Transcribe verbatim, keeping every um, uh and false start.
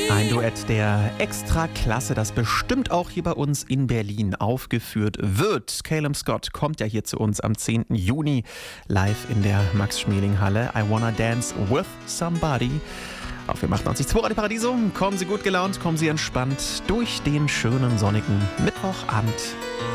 Ein Duett der Extraklasse, das bestimmt auch hier bei uns in Berlin aufgeführt wird. Calum Scott kommt ja hier zu uns am zehnten Juni live in der Max-Schmeling-Halle. I Wanna Dance With Somebody. Auf dem achtundneunzig Komma zwei Radio Paradiso. Kommen Sie gut gelaunt, kommen Sie entspannt durch den schönen sonnigen Mittwochabend.